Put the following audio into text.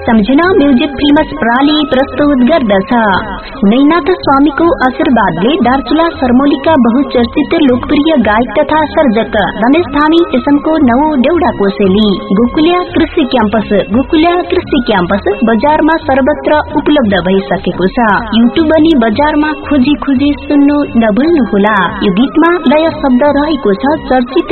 सम्झना music films प्राली प्रस्तुत गर्दछ। नैनाथ स्वामीको आशीर्वादले दार्चुला सरमौलीका बहुचर्चित लोकप्रिय गायक तथा सर्जक रमेश धामी किसमको नवो देउडा कोसेली गोकुल्या कृषि क्याम्पस बजारमा सर्वत्र उपलब्ध भइसकेको छ। युट्युब अनि बजारमा खोजी सुन्नु नभुल्नुहोला। यो गीतमा लय शब्द रहेको छ चर्चित